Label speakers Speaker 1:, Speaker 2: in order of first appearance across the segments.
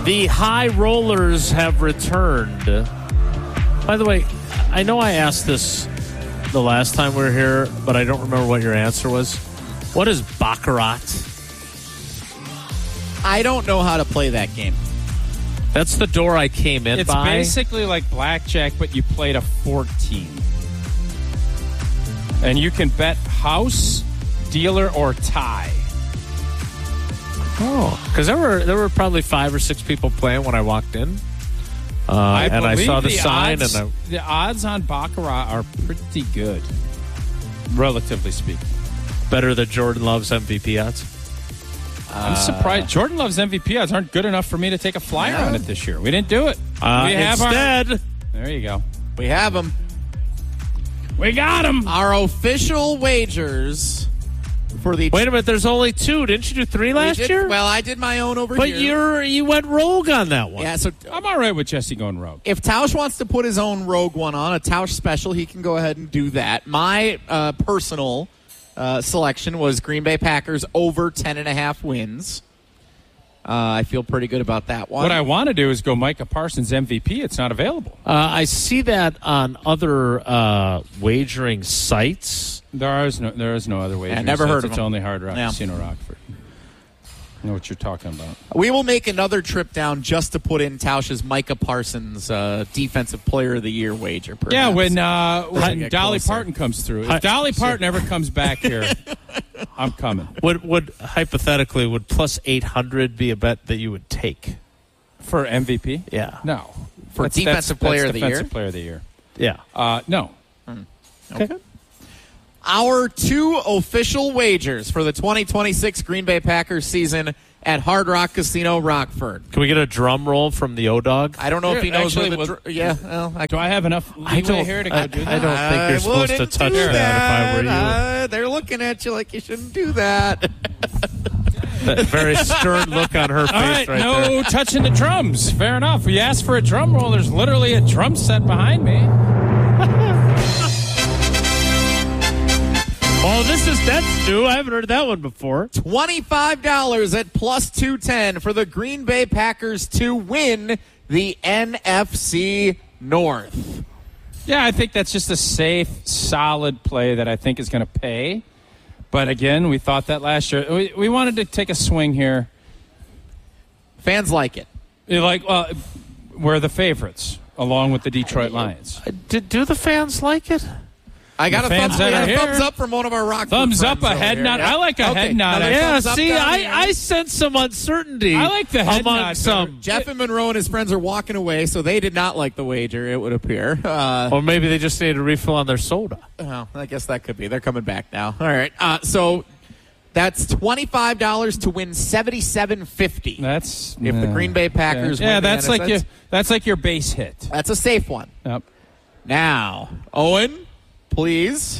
Speaker 1: The High Rollers have returned. By the way, I know I asked this the last time we were here, but I don't remember what your answer was. What is Baccarat?
Speaker 2: I don't know how to play that game.
Speaker 1: That's the door I came in by.
Speaker 3: It's basically like blackjack, but you played a 14. And you can bet house, dealer, or tie.
Speaker 1: Oh, because there were probably 5 or 6 people playing when I walked in. And I saw the sign.
Speaker 3: The odds on Baccarat are pretty good, relatively speaking.
Speaker 1: Better than Jordan Love's MVP odds?
Speaker 3: I'm surprised. Jordan Love's MVP odds aren't good enough for me to take a flyer on it this year. We didn't do it.
Speaker 1: Instead.
Speaker 3: There you go.
Speaker 2: We have them.
Speaker 3: We got them.
Speaker 2: Our official wagers for the...
Speaker 1: Wait a minute, there's only 2. Didn't you do 3 last year?
Speaker 2: Well, I did my own over
Speaker 1: here. But you went rogue on that one.
Speaker 2: Yeah, so
Speaker 3: I'm all right with Jesse going rogue.
Speaker 2: If Tausch wants to put his own rogue one on, a Tausch special, he can go ahead and do that. My personal selection was Green Bay Packers over 10.5 wins. I feel pretty good about that one.
Speaker 3: What I want to do is go Micah Parsons MVP. It's not available.
Speaker 1: I see that on other wagering sites.
Speaker 3: There is no other wagering.
Speaker 2: I never heard of
Speaker 3: It's
Speaker 2: them.
Speaker 3: only Hard Rock Casino Rockford. I know what you're talking about.
Speaker 2: We will make another trip down just to put in Tausch's Micah Parsons Defensive Player of the Year wager. Perhaps.
Speaker 3: Yeah, when Dolly
Speaker 2: closer.
Speaker 3: Parton comes through. If Dolly Parton ever comes back here, I'm coming.
Speaker 1: Would hypothetically plus 800 be a bet that you would take
Speaker 3: for MVP?
Speaker 1: Yeah,
Speaker 3: no.
Speaker 2: For Defensive Player of the Year.
Speaker 3: Defensive Player of the Year.
Speaker 1: Yeah.
Speaker 3: No.
Speaker 2: Okay. Our 2 official wagers for the 2026 Green Bay Packers season at Hard Rock Casino Rockford.
Speaker 1: Can we get a drum roll from the O-Dog?
Speaker 2: I don't know if he knows
Speaker 3: actually,
Speaker 2: where the...
Speaker 3: do I have enough leeway here to go do that?
Speaker 1: I don't think you're supposed to touch that if I were you.
Speaker 2: They're looking at you like you shouldn't do that.
Speaker 1: That very stern look on her face
Speaker 3: All right,
Speaker 1: right
Speaker 3: no
Speaker 1: there.
Speaker 3: touching the drums. Fair enough. We asked for a drum roll. There's literally a drum set behind me.
Speaker 1: Oh, that's new. I haven't heard that one before.
Speaker 2: $25 at plus 210 for the Green Bay Packers to win the NFC North.
Speaker 3: Yeah, I think that's just a safe, solid play that I think is going to pay. But again, we thought that last year. We wanted to take a swing here.
Speaker 2: Fans like it.
Speaker 3: We're the favorites, along with the Detroit Lions.
Speaker 1: Do the fans like it?
Speaker 2: I got a thumbs up from one of our Rockford
Speaker 3: thumbs up,
Speaker 2: friends
Speaker 3: a head
Speaker 2: here.
Speaker 3: nod.
Speaker 2: Yeah.
Speaker 3: I like a head nod.
Speaker 1: Yeah, see, I sense some uncertainty.
Speaker 3: I like the head
Speaker 1: among
Speaker 3: nod.
Speaker 1: Some.
Speaker 2: Jeff and Monroe and his friends are walking away, so they did not like the wager, it would appear.
Speaker 1: Or maybe they just need a refill on their soda.
Speaker 2: Oh, I guess that could be. They're coming back now. All right. So that's $25 to win $77.50.
Speaker 3: That's
Speaker 2: if the Green Bay Packers win.
Speaker 3: Yeah, that's like your base hit.
Speaker 2: That's a safe one.
Speaker 3: Yep.
Speaker 2: Now, Owen, please.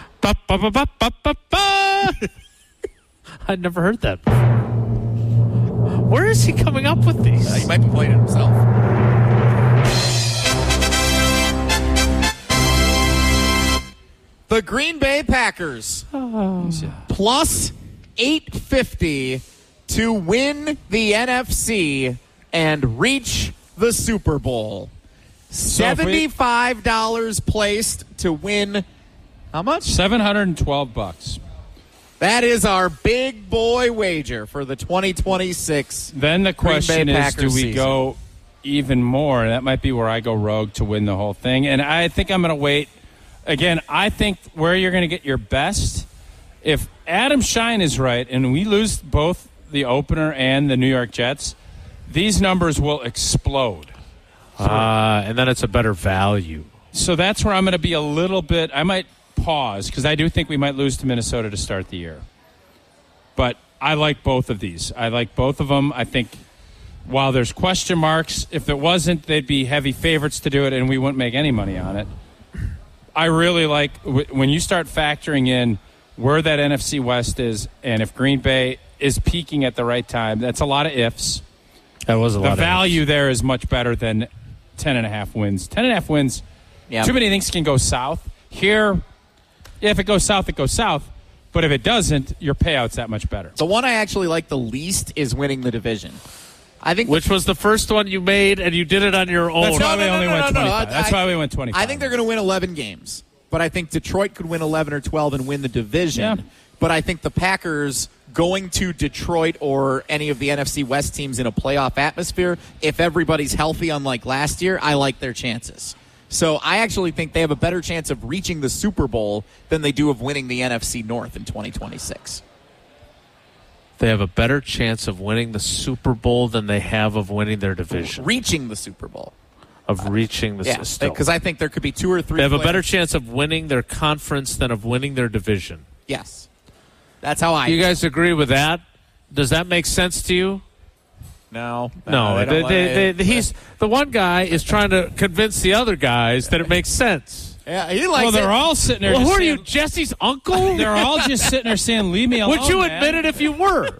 Speaker 1: I'd never heard that before. Where is he coming up with these?
Speaker 2: He might be playing it himself. The Green Bay Packers plus 850 to win the NFC and reach the Super Bowl. $75 placed to win how much?
Speaker 3: $712.
Speaker 2: That is our big boy wager for the 2026.
Speaker 3: Then the question is,
Speaker 2: Packers
Speaker 3: do we
Speaker 2: season.
Speaker 3: go even more? That might be where I go rogue to win the whole thing. And I think I'm going to wait. Again, I think where you're going to get your best, if Adam Shine is right and we lose both the opener and the New York Jets, these numbers will explode.
Speaker 1: And then it's a better value.
Speaker 3: So that's where I'm going to be a little bit – I might pause because I do think we might lose to Minnesota to start the year. But I like both of these. I like both of them. I think while there's question marks, if it wasn't, they'd be heavy favorites to do it and we wouldn't make any money on it. I really like when you start factoring in where that NFC West is and if Green Bay is peaking at the right time. That's a lot of ifs.
Speaker 1: That was a lot of
Speaker 3: The value there is much better than 10.5 wins. 10.5 wins, too many things can go south. Here, if it goes south, it goes south. But if it doesn't, your payout's that much better.
Speaker 2: The one I actually like the least is winning the division.
Speaker 1: Which was the first one you made, and you did it on your own.
Speaker 3: That's why we only went 25. That's why we went 25.
Speaker 2: I think they're going to win 11 games. But I think Detroit could win 11 or 12 and win the division.
Speaker 3: Yeah.
Speaker 2: But I think the Packers going to Detroit or any of the NFC West teams in a playoff atmosphere, if everybody's healthy, unlike last year, I like their chances. So I actually think they have a better chance of reaching the Super Bowl than they do of winning the NFC North in 2026.
Speaker 1: They have a better chance of winning the Super Bowl than they have of winning their division.
Speaker 2: Reaching the Super Bowl.
Speaker 1: Of reaching the
Speaker 2: system. Because I think there could be 2 or 3.
Speaker 1: They have a better chance of winning their conference than of winning their division.
Speaker 2: Yes. That's how
Speaker 1: You guys agree with that? Does that make sense to you?
Speaker 2: No.
Speaker 1: He's the one guy is trying to convince the other guys that it makes sense.
Speaker 2: Yeah, he likes
Speaker 3: they're all sitting there.
Speaker 1: Well, who are
Speaker 3: saying,
Speaker 1: you, Jesse's uncle?
Speaker 3: They're all just sitting there saying, "Leave me alone."
Speaker 1: Would you admit it if you were?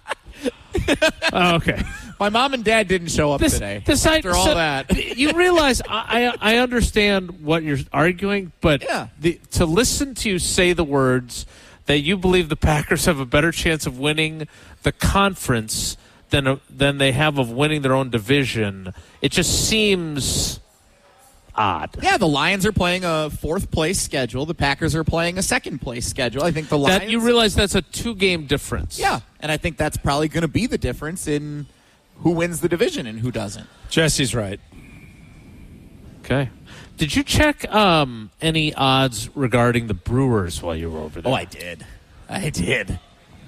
Speaker 1: Okay.
Speaker 2: My mom and dad didn't show up today. After all that.
Speaker 1: You realize I understand what you're arguing, but to listen to you say the words that you believe the Packers have a better chance of winning the conference than they have of winning their own division, it just seems odd.
Speaker 2: Yeah, the Lions are playing a 4th-place schedule. The Packers are playing a 2nd-place schedule. I think the Lions...
Speaker 1: You realize that's a 2-game difference.
Speaker 2: Yeah, and I think that's probably going to be the difference in who wins the division and who doesn't.
Speaker 3: Jesse's right.
Speaker 1: Okay. Did you check any odds regarding the Brewers while you were over there?
Speaker 2: Oh, I did.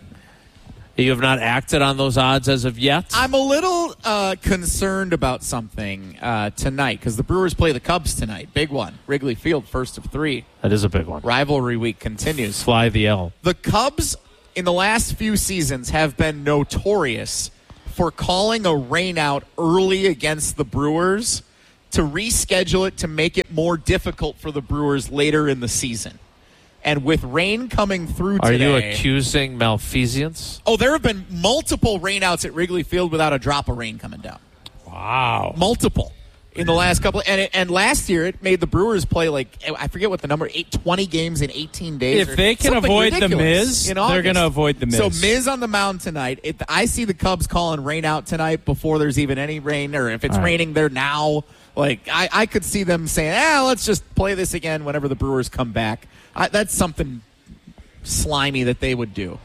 Speaker 1: You have not acted on those odds as of yet?
Speaker 2: I'm a little concerned about something tonight because the Brewers play the Cubs tonight. Big one. Wrigley Field, first of 3.
Speaker 1: That is a big one.
Speaker 2: Rivalry week continues.
Speaker 1: Fly the L.
Speaker 2: The Cubs in the last few seasons have been notorious for calling a rainout early against the Brewers to reschedule it to make it more difficult for the Brewers later in the season. And with rain coming through today...
Speaker 1: Are you accusing malfeasance?
Speaker 2: Oh, there have been multiple rainouts at Wrigley Field without a drop of rain coming down.
Speaker 3: Wow.
Speaker 2: Multiple. In the last couple... And last year, it made the Brewers play I forget what the number, 20 games in 18 days.
Speaker 3: If they can avoid the Miz, they're going to avoid the Miz.
Speaker 2: So Miz on the mound tonight. I see the Cubs calling rain out tonight before there's even any rain, or if it's raining there now. I could see them saying, let's just play this again whenever the Brewers come back. That's something slimy that they would do.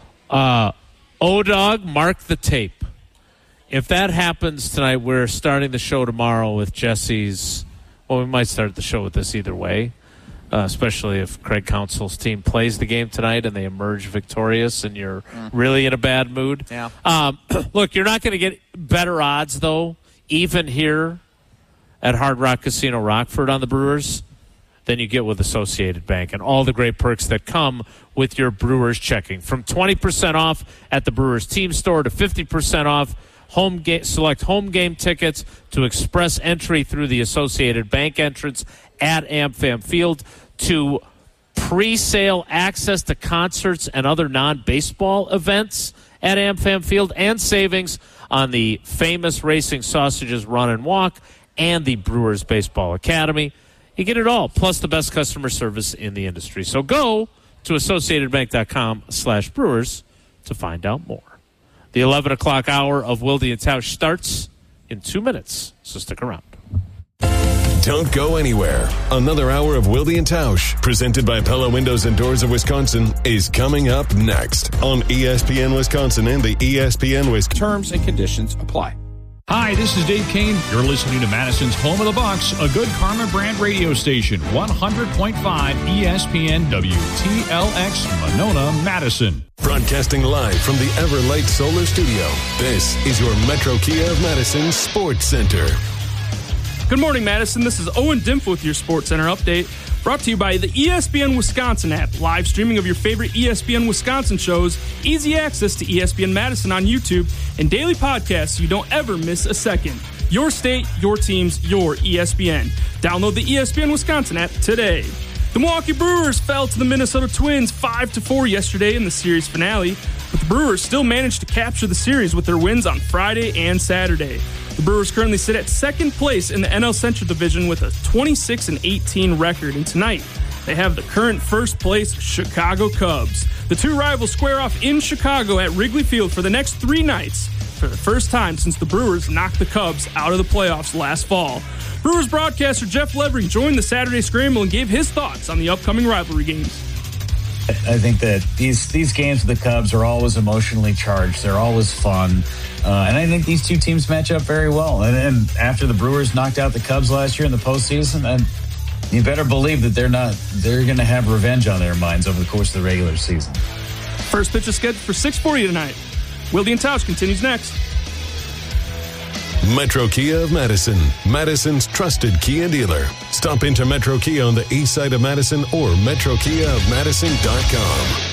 Speaker 1: O-Dog, mark the tape. If that happens tonight, we're starting the show tomorrow with Jesse's. Well, we might start the show with this either way, especially if Craig Counsell's team plays the game tonight and they emerge victorious and you're really in a bad mood.
Speaker 2: Yeah.
Speaker 1: Look, you're not going to get better odds, though, even here at Hard Rock Casino Rockford on the Brewers than you get with Associated Bank and all the great perks that come with your Brewers checking. From 20% off at the Brewers team store to 50% off select home game tickets to express entry through the Associated Bank entrance at AmFam Field to pre-sale access to concerts and other non-baseball events at AmFam Field and savings on the famous Racing Sausages Run and Walk and the Brewers Baseball Academy. You get it all, plus the best customer service in the industry. So go to associatedbank.com/Brewers to find out more. The 11 o'clock hour of Wilde and Tausch starts in 2 minutes, so stick around.
Speaker 4: Don't go anywhere. Another hour of Wilde and Tausch, presented by Pella Windows and Doors of Wisconsin, is coming up next on ESPN Wisconsin and the ESPN Wisconsin.
Speaker 3: Terms and conditions apply.
Speaker 5: Hi, this is Dave Kane. You're listening to Madison's Home of the Bucks, a good Karma brand radio station, 100.5 ESPN WTLX Monona, Madison.
Speaker 4: Broadcasting live from the Everlight Solar Studio, this is your Metro Kia of Madison Sports Center.
Speaker 6: Good morning, Madison. This is Owen Dimf with your Sports Center update, brought to you by the ESPN Wisconsin app, live streaming of your favorite ESPN Wisconsin shows, easy access to ESPN Madison on YouTube, and daily podcasts so you don't ever miss a second. Your state, your teams, your ESPN. Download the ESPN Wisconsin app today. The Milwaukee Brewers fell to the Minnesota Twins 5-4 yesterday in the series finale, but the Brewers still managed to capture the series with their wins on Friday and Saturday. The Brewers currently sit at second place in the NL Central Division with a 26-18 record, and tonight they have the current first-place Chicago Cubs. The two rivals square off in Chicago at Wrigley Field for the next 3 nights for the first time since the Brewers knocked the Cubs out of the playoffs last fall. Brewers broadcaster Jeff Levering joined the Saturday Scramble and gave his thoughts on the upcoming rivalry games.
Speaker 7: I think that these games with the Cubs are always emotionally charged. They're always fun. And I think these two teams match up very well. And after the Brewers knocked out the Cubs last year in the postseason, and you better believe that they're going to have revenge on their minds over the course of the regular season.
Speaker 6: First pitch is scheduled for 6:40 tonight. Wilde and Tausch continues next.
Speaker 4: Metro Kia of Madison, Madison's trusted Kia dealer. Stop into Metro Kia on the east side of Madison or MetroKiaofMadison.com.